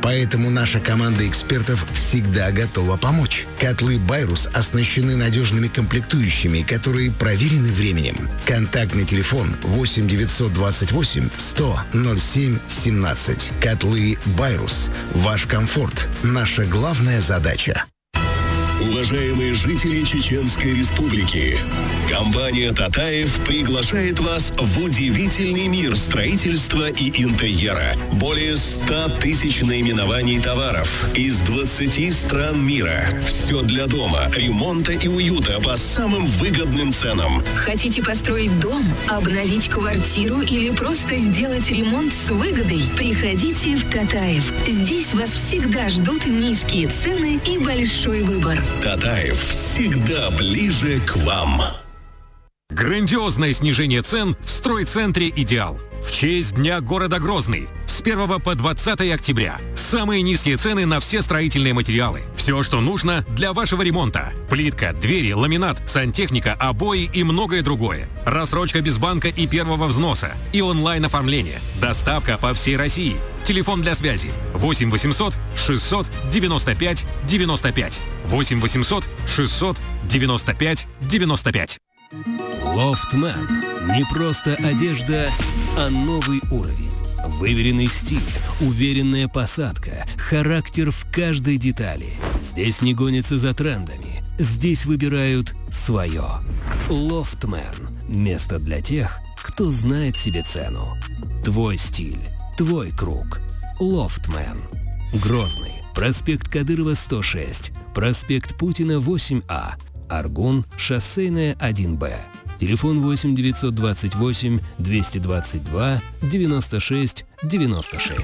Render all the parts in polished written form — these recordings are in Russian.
Поэтому наша команда экспертов всегда готова помочь. Котлы «Байрус» оснащены надежными комплектующими, которые проверены временем. Контактный телефон 8 928 100 07 17. Котлы «Байрус». Ваш комфорт – наша главная задача. Уважаемые жители Чеченской Республики, компания «Татаев» приглашает вас в удивительный мир строительства и интерьера. Более 100 тысяч наименований товаров из 20 стран мира. Все для дома, ремонта и уюта по самым выгодным ценам. Хотите построить дом, обновить квартиру или просто сделать ремонт с выгодой? Приходите в «Татаев». Здесь вас всегда ждут низкие цены и большой выбор. «Татаев» всегда ближе к вам. Грандиозное снижение цен в стройцентре «Идеал». В честь Дня города Грозный. С 1 по 20 октября. Самые низкие цены на все строительные материалы. Все, что нужно для вашего ремонта. Плитка, двери, ламинат, сантехника, обои и многое другое. Рассрочка без банка и первого взноса. И онлайн-оформление. Доставка по всей России. Телефон для связи 8 800 600 95 95. 8 800 600 95 95. Лофтмен. Не просто одежда, а новый уровень. Выверенный стиль, уверенная посадка, характер в каждой детали. Здесь не гонятся за трендами. Здесь выбирают свое. Лофтмен. Место для тех, кто знает себе цену. Твой стиль. Твой круг. Лофтмен. Грозный. Проспект Кадырова, 106. Проспект Путина, 8А. Аргун. Шоссейная, 1Б. Телефон 8 928 222 96 96.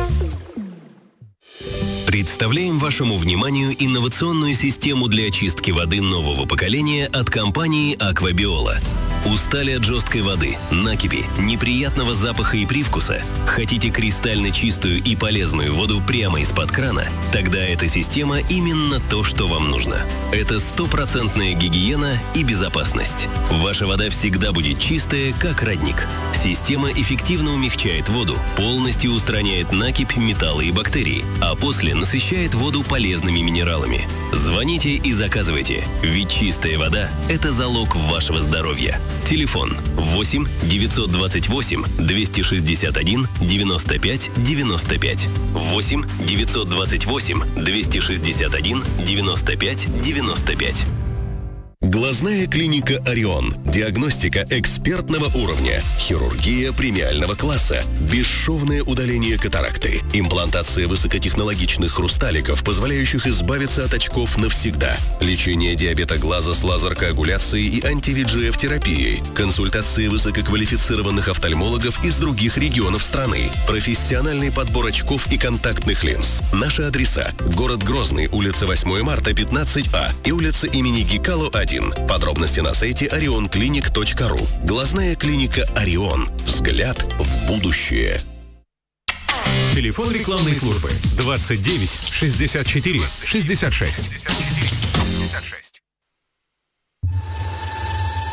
Представляем вашему вниманию инновационную систему для очистки воды нового поколения от компании «Аквабиола». Устали от жесткой воды, накипи, неприятного запаха и привкуса? Хотите кристально чистую и полезную воду прямо из-под крана? Тогда эта система именно то, что вам нужно. Это стопроцентная гигиена и безопасность. Ваша вода всегда будет чистая, как родник. Система эффективно умягчает воду, полностью устраняет накипь, металлы и бактерии, а после насыщает воду полезными минералами. Звоните и заказывайте, ведь чистая вода – это залог вашего здоровья. Телефон 8 928 261 95 95. 8 928 261 95 95. Глазная клиника «Орион». Диагностика экспертного уровня. Хирургия премиального класса. Бесшовное удаление катаракты. Имплантация высокотехнологичных хрусталиков, позволяющих избавиться от очков навсегда. Лечение диабета глаза с лазер-коагуляцией и анти-VEGF-терапией. Консультации высококвалифицированных офтальмологов из других регионов страны. Профессиональный подбор очков и контактных линз. Наши адреса. Город Грозный, улица 8 марта, 15А и улица имени Гекало, 1. Подробности на сайте orionclinic.ru. Глазная клиника «Орион». Взгляд в будущее. Телефон рекламной службы 29 64 66.